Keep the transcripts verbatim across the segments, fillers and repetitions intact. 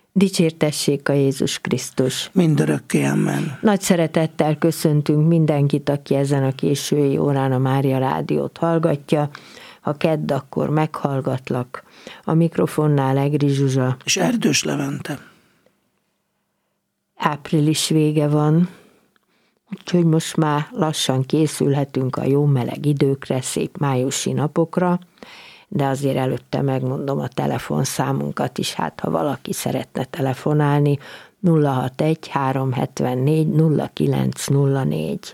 Dicsértessék a Jézus Krisztus. Mindörökké, amen. Nagy szeretettel köszöntünk mindenkit, aki ezen a késői órán a Mária Rádiót hallgatja. Ha kedd, akkor meghallgatlak. A mikrofonnál Egri Zsuzsa. És Erdős Levente. Április vége van, úgyhogy most már lassan készülhetünk a jó meleg időkre, szép májusi napokra, de azért előtte megmondom a telefonszámunkat is, hát ha valaki szeretne telefonálni, nulla hatvanegy háromszázhetvennégy nulla kilenc nulla négy.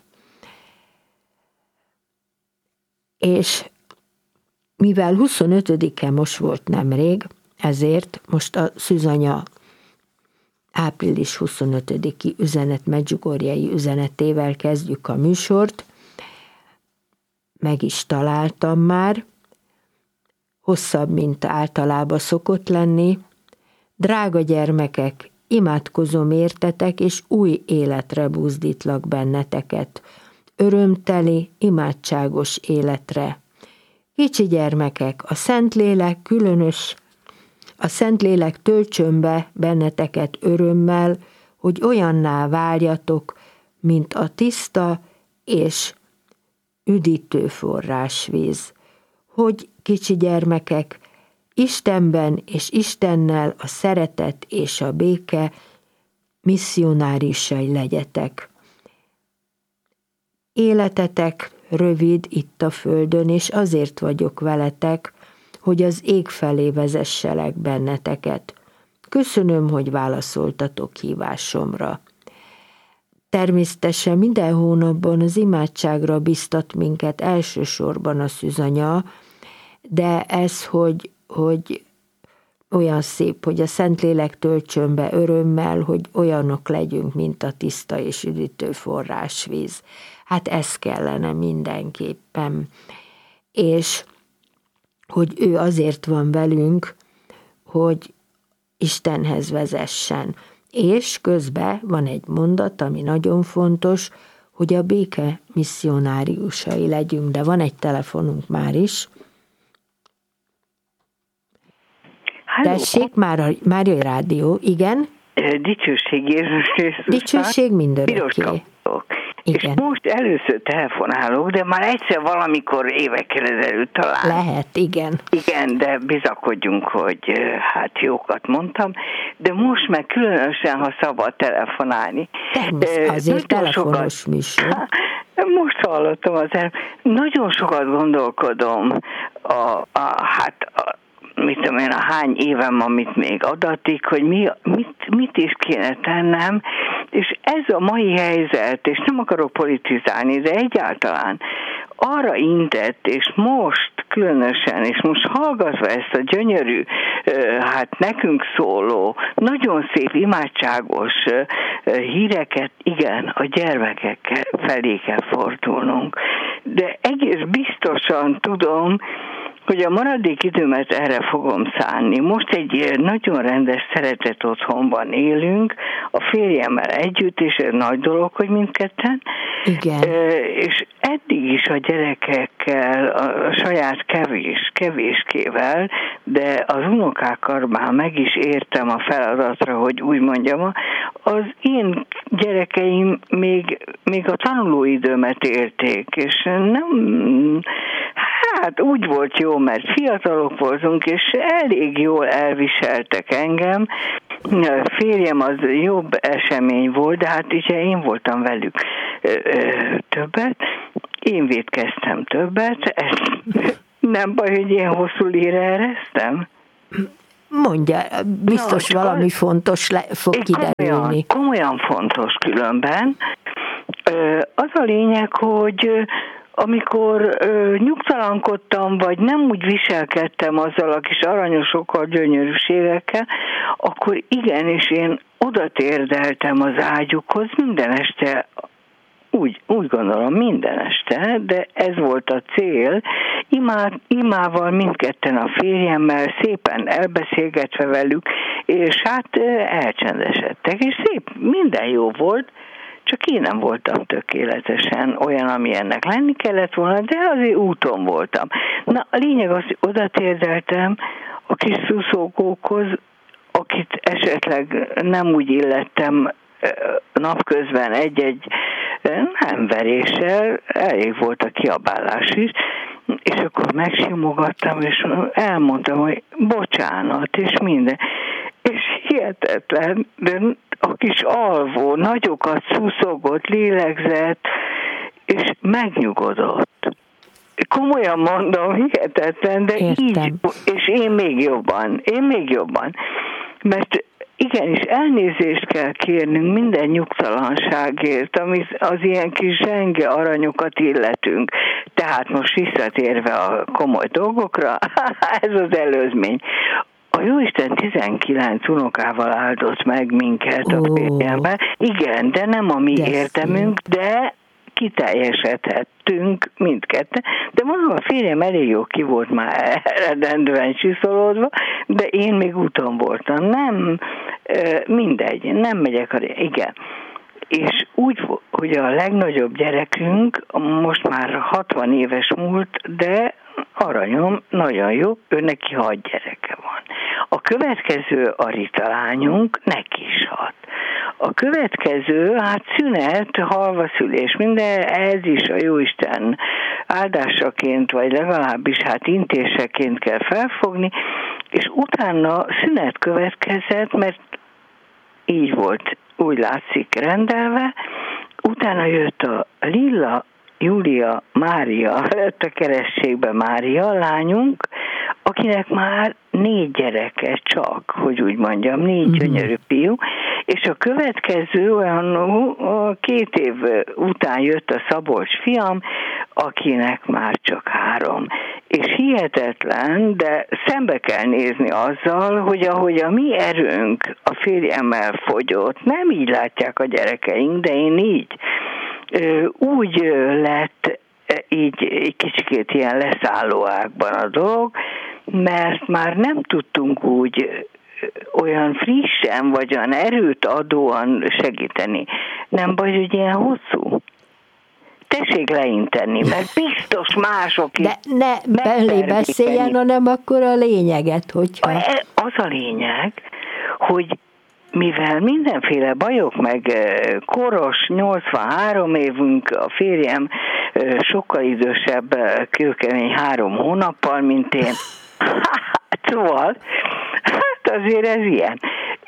És mivel huszonötödike most volt nemrég, ezért most a Szűzanya április huszonötödiki üzenet medjugorjei üzenetével kezdjük a műsort. Meg is találtam már, hosszabb, mint általában szokott lenni. Drága gyermekek, imádkozom értetek, és új életre buzdítlak benneteket. Örömteli, imádságos életre. Kicsi gyermekek, a Szentlélek különös, a Szentlélek töltsön be benneteket örömmel, hogy olyanná váljatok, mint a tiszta és üdítő forrásvíz. Hogy, kicsi gyermekek, Istenben és Istennel a szeretet és a béke misszionárisai legyetek. Életetek rövid itt a földön, és azért vagyok veletek, hogy az ég felé vezesselek benneteket. Köszönöm, hogy válaszoltatok hívásomra. Természetesen minden hónapban az imádságra biztat minket elsősorban a Szűzanya, de ez, hogy, hogy olyan szép, hogy a Szentlélek töltsön be örömmel, hogy olyanok legyünk, mint a tiszta és üdítő forrásvíz. Hát ez kellene mindenképpen. És hogy ő azért van velünk, hogy Istenhez vezessen. És közben van egy mondat, ami nagyon fontos, hogy a béke misszionáriusai legyünk, de van egy telefonunk már is. Halló. Tessék, már a Mária Rádió, igen? Dicsőség Jézus Krisztus. Dicsőség mindörökké. Igen. És most először telefonálok, de már egyszer valamikor évekkel ezelőtt talán. Lehet, igen. Igen, de bizakodjunk, hogy hát jókat mondtam, de most meg különösen, ha szabad telefonálni. Természetesen, azért telefonos sokat, műsor. Most hallottam az el. Nagyon sokat gondolkodom a, a hát a, mit tudom én, a hány évem, amit még adatik, hogy mi, mit, mit is kéne tennem, és ez a mai helyzet, és nem akarok politizálni, de egyáltalán arra intett, és most különösen, és most hallgatva ezt a gyönyörű, hát nekünk szóló, nagyon szép, imádságos híreket, igen, a gyermekek felé kell fordulnunk. De egész biztosan tudom, hogy a maradék időmet erre fogom szánni. Most egy nagyon rendes, szeretett otthonban élünk, a férjemmel együtt, és ez nagy dolog, hogy mindketten. Igen. És eddig is a gyerekekkel, a saját kevés, kevéskével, de az unokákkal már meg is értem a feladatra, hogy úgy mondjam, az én gyerekeim még, még a tanulóidőmet érték, és nem... Hát úgy volt jó, mert fiatalok voltunk, és elég jól elviseltek engem. A férjem az jobb esemény volt, de hát ugye én voltam velük ö, ö, többet. Én vétkeztem többet. Ez nem baj, hogy én hosszú lére eresztem? Mondja, biztos Na, valami az, fontos le, fog kiderülni. Komolyan, komolyan fontos különben. Ö, az a lényeg, hogy amikor ö, nyugtalankodtam, vagy nem úgy viselkedtem azzal a kis aranyosokkal, gyönyörűségekkel, akkor igenis én oda térdeltem az ágyukhoz minden este, úgy, úgy gondolom minden este, de ez volt a cél. Imá, imával mindketten a férjemmel, szépen elbeszélgetve velük, és hát elcsendesedtek, és szép, minden jó volt, csak én nem voltam tökéletesen olyan, ami ennek lenni kellett volna, de azért úton voltam. Na, a lényeg az, hogy oda térdeltem a kis szuszókókhoz, a akit esetleg nem úgy illettem napközben egy-egy nem veréssel, elég volt a kiabálás is, és akkor megsimogattam, és elmondtam, hogy bocsánat, és minden. És hihetetlen, de a kis alvó nagyokat szuszogott, lélegzett, és megnyugodott. Komolyan mondom, hihetetlen, de Értem. így, és én még jobban, én még jobban. Mert igenis elnézést kell kérnünk minden nyugtalanságért, amit az ilyen kis zsenge aranyokat illetünk. Tehát most visszatérve a komoly dolgokra, ez az előzmény. A Jóisten tizenkilenc unokával áldott meg minket a férjemmel. Igen, de nem a mi de értemünk, de kiteljesedhettünk mindketten. De mondom, a férjem elég jó ki volt már eredendően csiszolódva, de én még úton voltam. Nem, mindegy, nem megyek a... Igen. És úgy, hogy a legnagyobb gyerekünk most már hatvan éves múlt, de aranyom, nagyon jó, ő neki hat gyereke van. A következő a Rita lányunk, neki is hat. A következő, hát szünet, halvaszülés, minden, ez is a Jóisten áldásaként, vagy legalábbis hát intéseként kell felfogni, és utána szünet következett, mert így volt, úgy látszik rendelve, utána jött a Lilla, Júlia, Mária, lett a kerességbe Mária, lányunk, akinek már négy gyereke csak, hogy úgy mondjam, négy mm-hmm. gyönyörű fiú, és a következő olyan két év után jött a Szabolcs fiam, akinek már csak három. És hihetetlen, de szembe kell nézni azzal, hogy ahogy a mi erőnk a férjemmel fogyott, nem így látják a gyerekeink, de én így, úgy lett így egy kicsikét ilyen leszállóákban a dolog, mert már nem tudtunk úgy olyan frissen, vagy olyan erőt adóan segíteni. Nem baj, hogy ilyen hosszú. Tessék leinteni, mert biztos mások is. De ne belé beszéljen, hanem akkor a lényeget, hogyha... Az a lényeg, hogy mivel mindenféle bajok, meg koros, nyolcvanhárom évünk, a férjem sokkal idősebb, kőkemény három hónappal, mint én. Szóval, hát azért ez ilyen.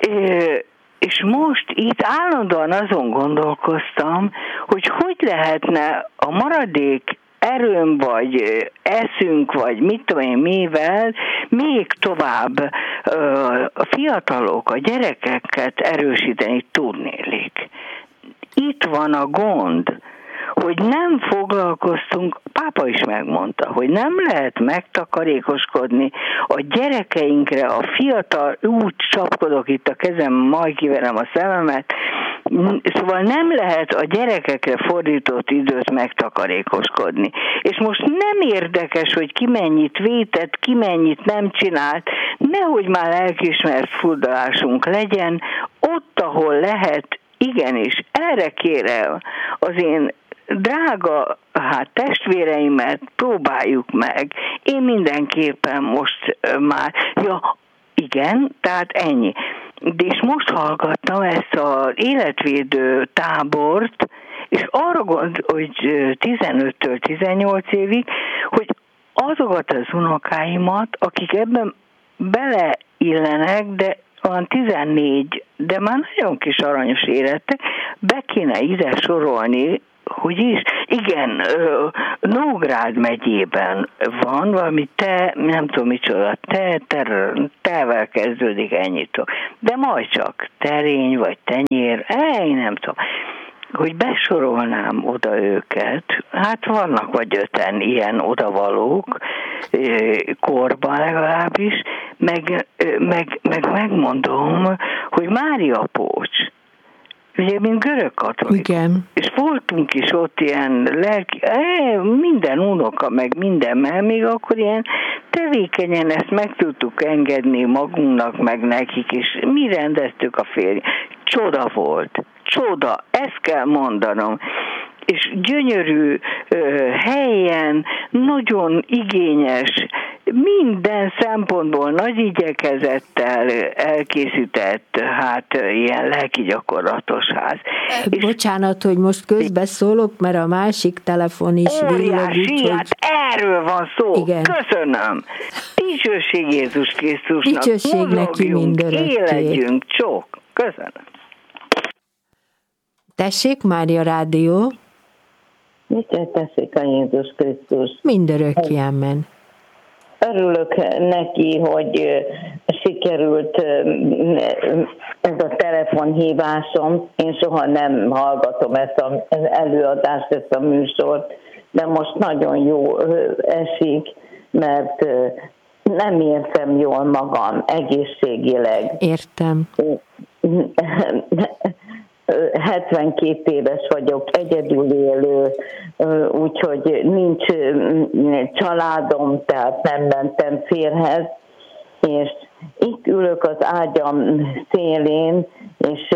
És most itt állandóan azon gondolkoztam, hogy hogy lehetne a maradék erőm, vagy eszünk, vagy mit tudom én mivel, még tovább a fiatalok, a gyerekeket erősíteni tudnélik. Itt van a gond, hogy nem foglalkoztunk, pápa is megmondta, hogy nem lehet megtakarékoskodni a gyerekeinkre, a fiatal, úgy csapkodok itt a kezem, majd kiverem a szememet, szóval nem lehet a gyerekekre fordított időt megtakarékoskodni. És most nem érdekes, hogy ki mennyit vétett, ki mennyit nem csinált, nehogy már lelkiismert furdalásunk legyen, ott, ahol lehet, igenis, erre kérem az én drága, hát testvéreimet próbáljuk meg. Én mindenképpen most már, ja, igen, tehát ennyi. De és most hallgattam ezt az életvédő tábort, és arra gond, hogy tizenöttől tizennyolc évig, hogy azokat az unokáimat, akik ebben beleillenek, de olyan tizennégy, de már nagyon kis aranyos életek, be kéne ide sorolni, hogy is, igen, Nógrád megyében van valami te, nem tudom micsoda, te, te, tevel kezdődik ennyit. De majd csak terény, vagy tenyér, én nem tudom. Hogy besorolnám oda őket, hát vannak vagy öten ilyen odavalók, korban legalábbis, meg, meg, meg megmondom, hogy Mária Pócs, ugye, mint görög katolikus. Igen. És voltunk is ott ilyen lelki, eh, minden unoka, meg minden, mert még akkor ilyen tevékenyen ezt meg tudtuk engedni magunknak, meg nekik, és mi rendeztük a férj. Csoda volt. Csoda. Ezt kell mondanom. És gyönyörű ö, helyen, nagyon igényes, minden szempontból nagy igyekezettel elkészített, hát ilyen lelki gyakorlatos ház. Bocsánat, hogy most közbeszólok, mert a másik telefon is villog, úgyhogy... hát erről van szó. Igen. Köszönöm. Dicsőség Jézus Krisztusnak. Dicsőség neki mindörökké. Élegyünk, csók. Köszönöm. Tessék, Mária Rádió. Mit teszik a Jézus Krisztus? Mindörökké, amen. Örülök neki, hogy sikerült ez a telefonhívásom. Én soha nem hallgatom ezt az előadást, ezt a műsort, de most nagyon jó esik, mert nem érzem jól magam egészségileg. Értem. hetvenkét éves vagyok, egyedül élő, úgyhogy nincs családom, tehát nem mentem férhez, és itt ülök az ágyam szélén, és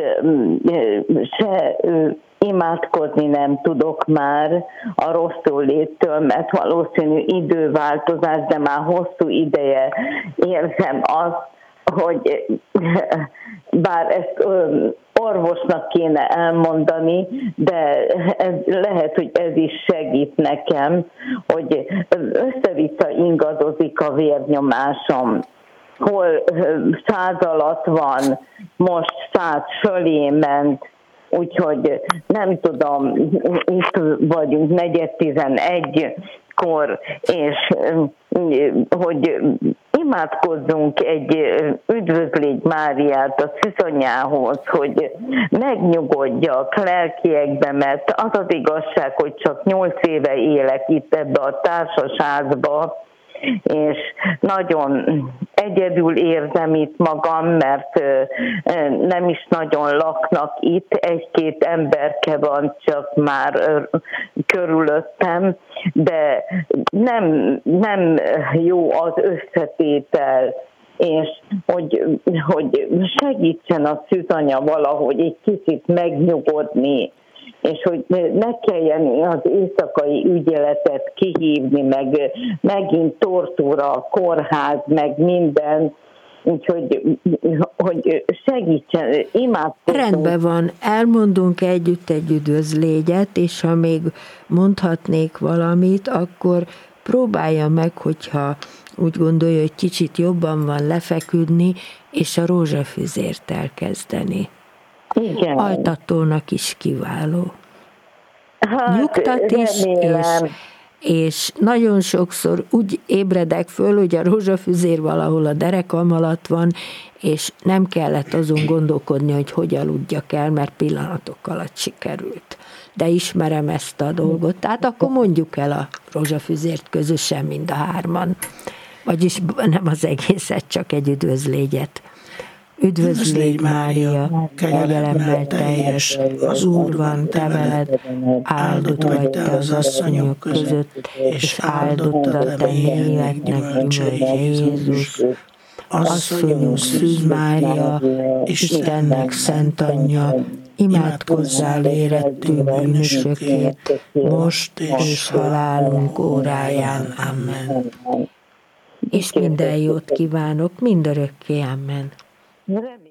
se imádkozni nem tudok már a rosszul léttől, mert valószínű időváltozás, de már hosszú ideje érzem azt, hogy bár ezt orvosnak kéne elmondani, de ez, lehet, hogy ez is segít nekem, hogy össze-vissza ingadozik a vérnyomásom. Hol száz alatt van, most száz fölé ment, úgyhogy nem tudom, itt vagyunk negyed tizenegykor, és hogy imádkozzunk egy üdvözlégy Máriát a szűzanyához, hogy megnyugodjak lelkiekbe, mert az az igazság, hogy csak nyolc éve élek itt ebbe a társasházba, és nagyon egyedül érzem itt magam, mert nem is nagyon laknak itt, egy-két emberke van csak már körülöttem, de nem, nem jó az összetétel, és hogy, hogy segítsen a szűzanya valahogy egy kicsit megnyugodni, és hogy ne kelljen az éjszakai ügyeletet kihívni, meg megint tortúra, kórház, meg minden, úgyhogy hogy segítsen, imádkozunk. Rendben van, elmondunk együtt egy üdvözlégyet, és ha még mondhatnék valamit, akkor próbálja meg, hogyha úgy gondolja, hogy kicsit jobban van lefeküdni, és a rózsafüzért elkezdeni. Igen. Altatónak is kiváló. Hát, nyugtat is, és, és nagyon sokszor úgy ébredek föl, hogy a rózsafüzér valahol a derekam alatt van, és nem kellett azon gondolkodni, hogy hogy aludjak el, mert pillanatok alatt sikerült. De ismerem ezt a dolgot, tehát akkor mondjuk el a rózsafüzért közösen mind a hárman. Vagyis nem az egészet, csak egy üdvözlégyet. Üdvözlégy Mária, kegyelemmel teljes, az Úr van te veled, áldott vagy te az asszonyok között, és áldott a te méheknek gyümölcse Jézus. Asszonyunk Szűz Mária, Istennek szent anyja, imádkozzál érettünk bűnösökért, most és halálunk óráján. Amen. És minden jót kívánok, mindörökké. Amen. Remény.